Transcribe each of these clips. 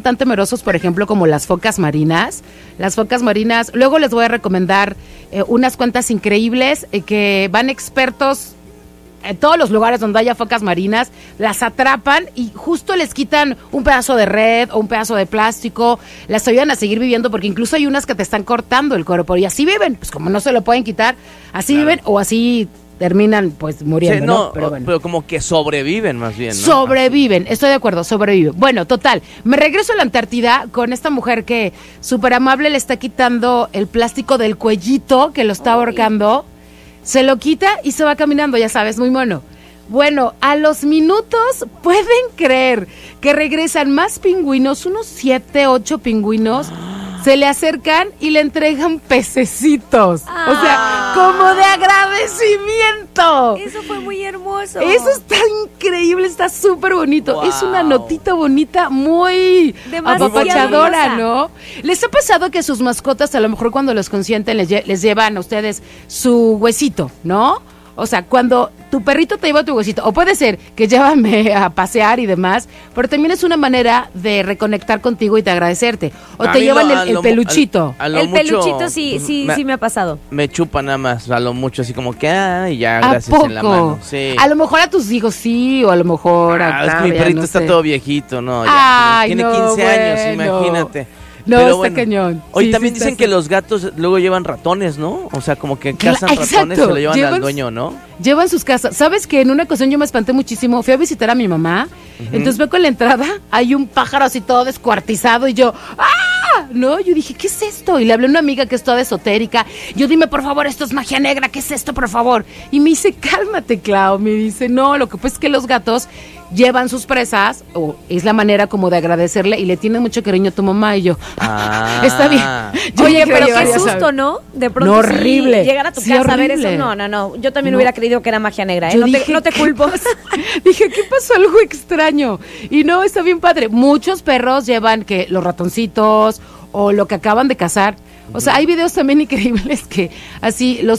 tan temerosos, por ejemplo, como las focas marinas. Las focas marinas, luego les voy a recomendar unas cuentas increíbles que van expertos en todos los lugares donde haya focas marinas, las atrapan y justo les quitan un pedazo de red o un pedazo de plástico, las ayudan a seguir viviendo porque incluso hay unas que te están cortando el cuerpo y así viven, pues como no se lo pueden quitar, así viven o así terminan pues muriendo, sí, ¿no? Pero, bueno. Pero como que sobreviven más bien, ¿no? Sobreviven, estoy de acuerdo, sobreviven. Bueno, total, me regreso a la Antártida con esta mujer que súper amable le está quitando el plástico del cuellito que lo está ahorcando. Se lo quita y se va caminando, ya sabes, muy mono. Bueno, a los minutos, ¿pueden creer que regresan más pingüinos? Unos 7, 8 pingüinos se le acercan y le entregan pececitos. O sea, como de agradecimiento. Eso fue muy hermoso. Eso está increíble, está súper bonito. Wow. Es una notita bonita, muy apapachadora, ¿no? ¿Les ha pasado que sus mascotas, a lo mejor cuando los consienten, les llevan a ustedes su huesito, ¿no? O sea, cuando tu perrito te lleva tu huesito, o puede ser que llévame a pasear y demás, pero también es una manera de reconectar contigo y de agradecerte. O te llevan el peluchito. El peluchito sí me ha pasado. Me chupa nada más, a lo mucho, así como que, y ya, ¿A gracias poco? en la mano. Sí. A lo mejor a tus hijos sí, o a lo mejor a es que mi Octavia, perrito no está sé. todo viejito, ¿no? Ya, Ay, tiene no, 15 años, bueno. imagínate. No, Pero está bueno, cañón. Hoy Sí, también sí dicen está que así. los gatos luego llevan ratones, ¿no? O sea, como que cazan ratones y exacto. se lo llevan Llevan al dueño, ¿no? Llevan sus casas. ¿Sabes que en una ocasión yo me espanté muchísimo? Fui a visitar a mi mamá. Entonces veo que en la entrada hay un pájaro así todo descuartizado y yo, ¡ah! No, yo dije, ¿qué es esto? Y le hablé a una amiga que es toda esotérica. Yo, dime, por favor, esto es magia negra, ¿qué es esto, por favor? Y me dice, cálmate, Clau. Me dice, no, lo que pasa es que los gatos llevan sus presas, o es la manera como de agradecerle, y le tienen mucho cariño a tu mamá. Y yo, está bien. Yo Oye, dije, pero ya qué sabes. susto, ¿no? De pronto No, horrible. sí, llegar a tu Sí, casa a ver horrible. eso. No. Yo también No. hubiera creído que era magia negra, ¿eh? Yo No dije, te ¿qué culpo. pasa? Dije, ¿qué pasó? Algo extraño. Y no, está bien padre. Muchos perros llevan que los ratoncitos o lo que acaban de cazar. O sea, hay videos también increíbles que así los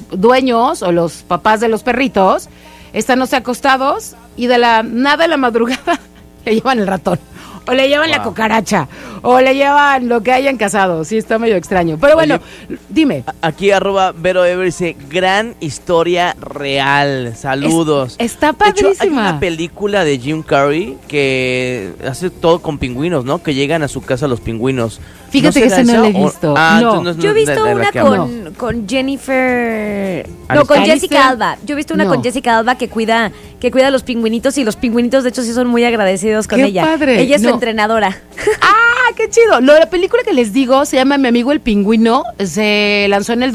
dueños o los papás de los perritos están, no sé, acostados y de la nada de la madrugada le llevan el ratón. O le llevan la cucaracha, o le llevan lo que hayan cazado. Sí, está medio extraño. Pero bueno, dime. Aquí @VeroEver dice, gran historia real, saludos. Está De hecho, hay padrísima. una película de Jim Carrey que hace todo con pingüinos, ¿no? Que llegan a su casa los pingüinos. Fíjate ¿No que será ese no esa? lo he visto. entonces No. es Yo he visto de la una que hablo. con Jennifer... ¿Aniston? No, con ¿Aniston? Jessica Alba. Yo he visto una No. con Jessica Alba que cuida a los pingüinitos, y los pingüinitos de hecho sí son muy agradecidos con ¡Qué ella. padre! Ella es su No. entrenadora. ¡Ah, qué chido! La película que les digo se llama Mi amigo el pingüino. Se lanzó en el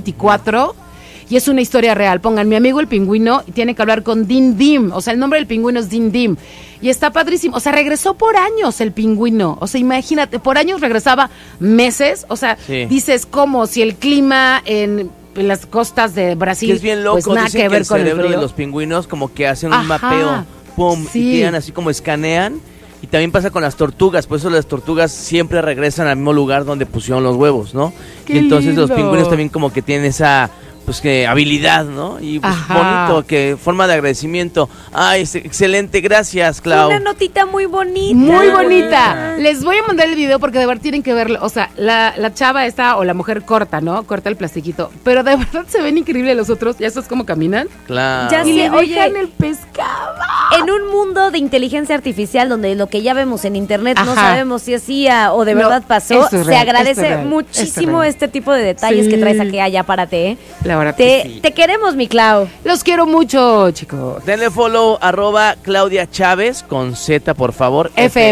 2024 y es una historia real. Pongan Mi amigo el pingüino y tiene que hablar con Din Dim. O sea, el nombre del pingüino es Din Dim. Y está padrísimo. O sea, regresó por años el pingüino. O sea, imagínate, por años regresaba, meses. O sea, Sí. dices como si el clima en las costas de Brasil, Que es bien loco, pues nada dicen que ver el con el cerebro de frío. los pingüinos como que hacen un Ajá. mapeo, pum, Sí. y tiran así como escanean. Y también pasa con las tortugas, por eso las tortugas siempre regresan al mismo lugar donde pusieron los huevos, ¿no? ¡Qué Y entonces los lindo! pingüinos también como que tienen esa, pues que habilidad, ¿no? Y pues Ajá. bonito, que forma de agradecimiento. Ay, excelente, gracias, Clau. Una notita muy bonita. Muy bonita. Les voy a mandar el video porque de verdad tienen que verlo. O sea, la chava esta o la mujer corta, ¿no? Corta el plastiquito. Pero de verdad se ven increíbles los otros. ¿Ya sabes cómo caminan? Claro. Ya Y Sí, le oye. dejan el pescado. En un mundo de inteligencia artificial donde lo que ya vemos en internet no Ajá. sabemos si es IA o de No, verdad pasó, esto es se real, agradece esto es real, muchísimo esto es real. este tipo de detalles que Sí. traes aquí allá para ti. La verdad que sí. Te queremos, mi Clau. Los quiero mucho, chicos. Denle follow @Claudia Chávez con Z, por favor.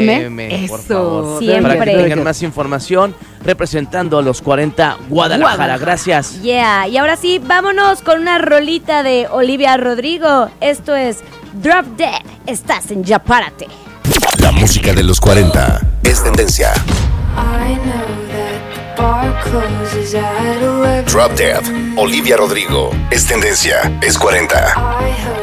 FM. por Eso. favor. Siempre. Para que tengan más información representando a los 40 Guadalajara. Gracias. Yeah, y ahora sí, vámonos con una rolita de Olivia Rodrigo. Esto es Drop Dead. Estás en Ya Párate. La música de los 40 es tendencia. I know that the bar closes at 11. Drop Dead, Olivia Rodrigo, es tendencia, es 40. I heard